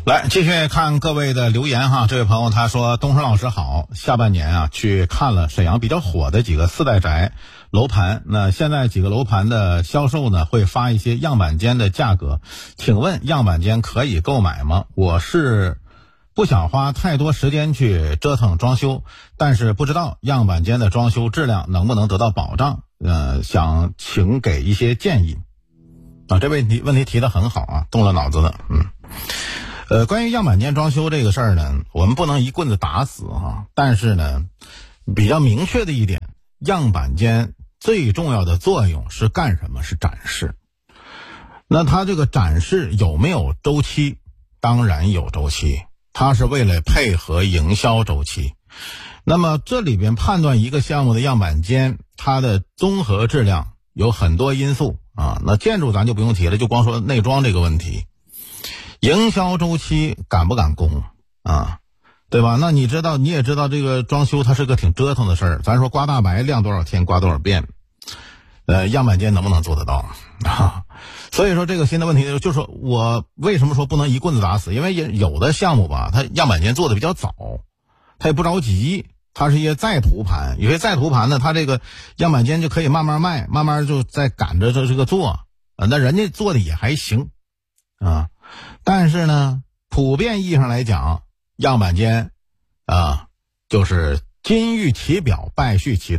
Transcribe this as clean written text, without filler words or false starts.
来继续看各位的留言哈。这位朋友他说，东升老师好，下半年去看了沈阳比较火的几个四代宅楼盘，那现在几个楼盘的销售呢会发一些样板间的价格，请问样板间可以购买吗？我是不想花太多时间去折腾装修，但是不知道样板间的装修质量能不能得到保障，想请给一些建议这问题提得很好啊，动了脑子的。关于样板间装修这个事儿呢，我们不能一棍子打死但是呢，比较明确的一点，样板间最重要的作用是干什么？是展示。那它这个展示有没有周期？当然有周期，它是为了配合营销周期。那么这里边判断一个项目的样板间，它的综合质量有很多因素那建筑咱就不用提了，就光说内装这个问题。营销周期赶不赶工对吧？那你也知道这个装修它是个挺折腾的事儿。咱说刮大白晾多少天刮多少遍，样板间能不能做得到所以说这个新的问题就是说，我为什么说不能一棍子打死？因为有的项目吧，它样板间做的比较早，它也不着急，它是一些在途盘，有些在途盘呢，它这个样板间就可以慢慢卖，慢慢就在赶着这个做那人家做的也还行但是呢，普遍意义上来讲，样板间就是金玉其表，败絮其